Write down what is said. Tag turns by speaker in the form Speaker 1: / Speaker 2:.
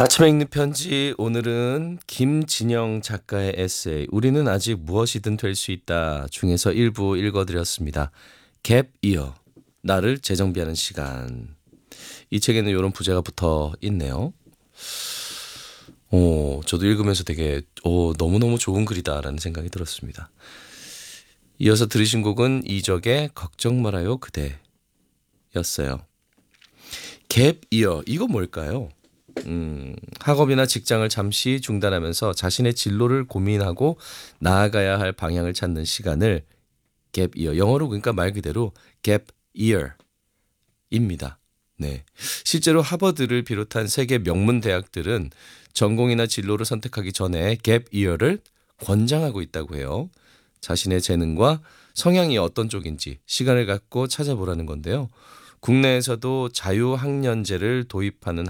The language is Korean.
Speaker 1: 아침에 읽는 편지 오늘은 김진영 작가의 에세이 우리는 아직 무엇이든 될 수 있다 중에서 일부 읽어드렸습니다. 갭 이어 나를 재정비하는 시간. 이 책에는 이런 부제가 붙어 있네요. 저도 읽으면서 되게 너무너무 좋은 글이다라는 생각이 들었습니다. 이어서 들으신 곡은 이적의 걱정 말아요 그대였어요. 갭 이어 이거 뭘까요? 학업이나 직장을 잠시 중단하면서 자신의 진로를 고민하고 나아가야 할 방향을 찾는 시간을 gap year, 영어로 그러니까 말 그대로 gap year입니다. 네. 실제로 하버드를 비롯한 세계 명문 대학들은 전공이나 진로를 선택하기 전에 gap year를 권장하고 있다고 해요. 자신의 재능과 성향이 어떤 쪽인지 시간을 갖고 찾아보라는 건데요. 국내에서도 자유학년제를 도입하는